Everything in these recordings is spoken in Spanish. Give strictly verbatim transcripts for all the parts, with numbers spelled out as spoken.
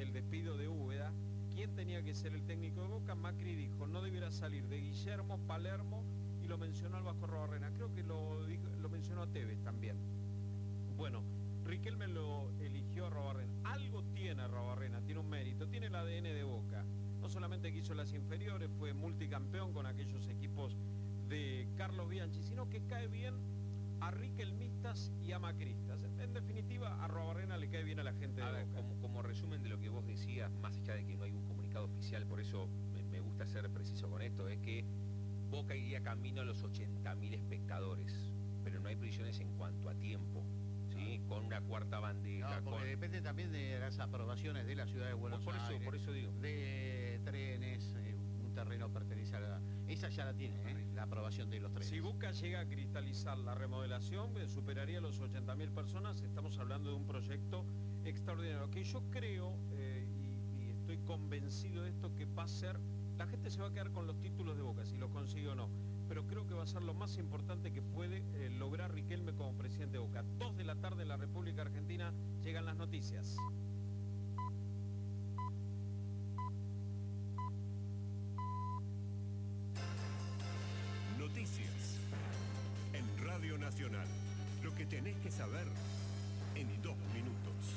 ante el despido de Úbeda, ¿quién tenía que ser el técnico de Boca? Macri dijo, no debiera salir de Guillermo, Palermo, y lo mencionó al Vasco Arruabarrena. Creo que lo, dijo, lo mencionó a Tevez también. Bueno, Riquelme lo eligió a Arruabarrena. Algo tiene Arruabarrena, tiene un mérito, tiene el A D N de Boca. No solamente que hizo las inferiores, fue multicampeón con aquellos equipos de Carlos Bianchi, sino que cae bien a riquelmistas y a macristas. En definitiva, a Arruabarrena le cae bien a la gente de a ver, Boca. Como, como resumen de lo que vos decías, más allá de que no hay un comunicado oficial, por eso me, me gusta ser preciso con esto, es que Boca iría camino a los ochenta mil espectadores, pero no hay previsiones en cuanto a tiempo, ¿sí? No. Con una cuarta bandeja. No, porque con... depende también de las aprobaciones de la ciudad de Buenos por eso, Aires. Por eso digo. De trenes, eh, un terreno pertenece a la... Esa ya la tiene, ¿eh? La aprobación de los trenes. Si Boca llega a cristalizar la remodelación, eh, superaría los ochenta mil personas. Estamos hablando de un proyecto extraordinario, que yo creo, eh, y, y estoy convencido de esto, que va a ser... La gente se va a quedar con los títulos de Boca, si los consigue o no. Pero creo que va a ser lo más importante que puede eh, lograr Riquelme como presidente de Boca. Dos de la tarde en la República Argentina llegan las noticias. Noticias en Radio Nacional. Lo que tenés que saber en dos minutos.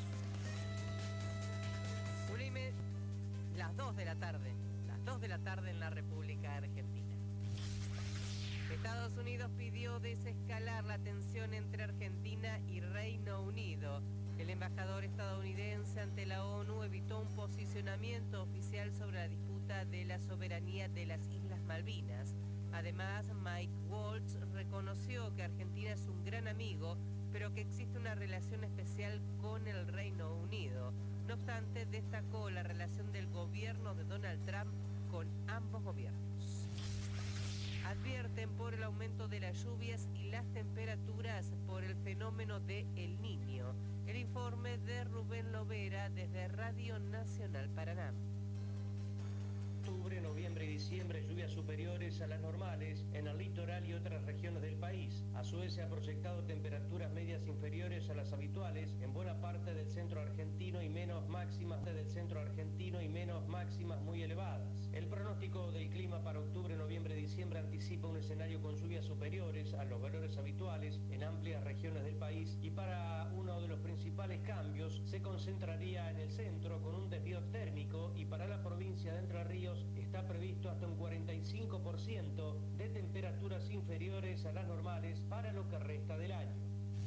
Una y me... Las dos de la tarde. Las dos de la tarde en la República Argentina. Estados Unidos pidió desescalar la tensión entre Argentina y Reino Unido. El embajador estadounidense ante la ONU evitó un posicionamiento oficial sobre la disputa de la soberanía de las Islas Malvinas. Además, Mike Waltz reconoció que Argentina es un gran amigo, pero que existe una relación especial con el Reino Unido. No obstante, destacó la relación del gobierno de Donald Trump con ambos gobiernos. Advierten por el aumento de las lluvias y las temperaturas por el fenómeno de El Niño. El informe de Rubén Lovera desde Radio Nacional Paraná. Octubre, noviembre y diciembre, lluvias superiores a las normales en el litoral y otras regiones del país. A su vez se ha proyectado temperaturas medias inferiores a las habituales en buena parte del centro argentino y menos máximas del centro argentino y menos máximas muy elevadas. El pronóstico del clima para octubre, noviembre y diciembre anticipa un escenario con lluvias superiores a los valores habituales en amplias regiones del país, y para uno de los principales cambios se concentraría en el centro con un desvío térmico, y para la provincia de Entre Ríos está previsto hasta un cuarenta y cinco por ciento de temperaturas inferiores a las normales para lo que resta del año.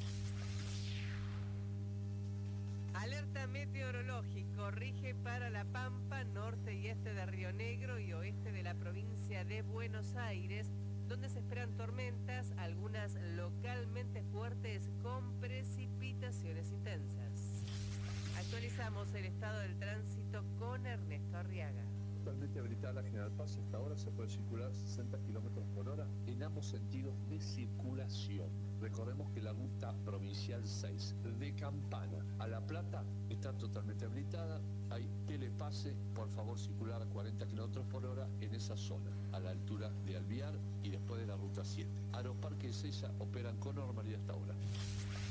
Alerta meteorológico rige para La Pampa, norte y este de Río Negro y oeste de la provincia de Buenos Aires, donde se esperan tormentas, algunas localmente fuertes con precipitaciones intensas. Actualizamos el estado del tránsito con Ernesto Arriaga. Totalmente habilitada la General Paz y hasta ahora se puede circular sesenta kilómetros por hora en ambos sentidos de circulación. Recordemos que la ruta provincial seis de Campana a La Plata está totalmente habilitada. Hay telepase, por favor circular a cuarenta kilómetros por hora en esa zona, a la altura de Alvear y después de la ruta siete. Aeroparque y Ezeiza operan con normalidad hasta ahora.